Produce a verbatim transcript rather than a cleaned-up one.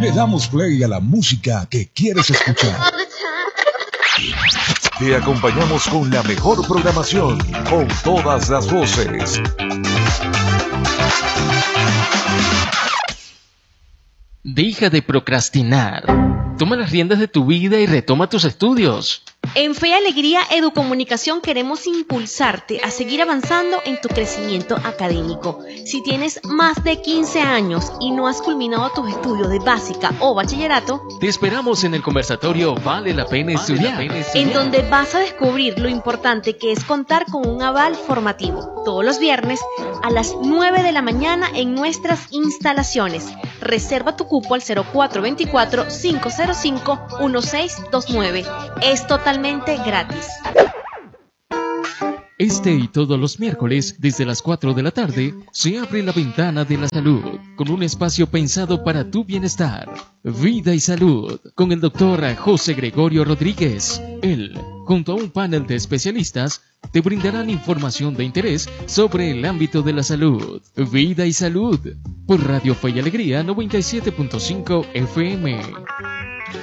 Le damos play a la música que quieres escuchar. Te acompañamos con la mejor programación, con todas las voces. Deja de procrastinar. Toma las riendas de tu vida y retoma tus estudios. En Fe y Alegría Educomunicación queremos impulsarte a seguir avanzando en tu crecimiento académico. Si tienes más de quince años y no has culminado tus estudios de básica o bachillerato, te esperamos en el conversatorio Vale la Pena Estudiar, en donde vas a descubrir lo importante que es contar con un aval formativo. Todos los viernes a las nueve de la mañana en nuestras instalaciones. Reserva tu cupo al cero cuatro dos cuatro, cinco cero cinco, uno seis dos nueve. Es totalmente gratis. Este y todos los miércoles, desde las cuatro de la tarde, se abre la ventana de la salud, con un espacio pensado para tu bienestar. Vida y Salud, con el doctor José Gregorio Rodríguez. Él, junto a un panel de especialistas, te brindarán información de interés sobre el ámbito de la salud. Vida y Salud, por Radio Fe y Alegría noventa y siete punto cinco F M.